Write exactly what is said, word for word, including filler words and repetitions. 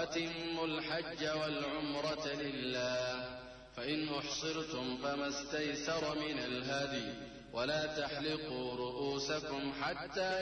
وأتموا الحج والعمرة لله، فإن أحصرتم فما استيسر من الهدي، ولا تحلقوا رؤوسكم حتى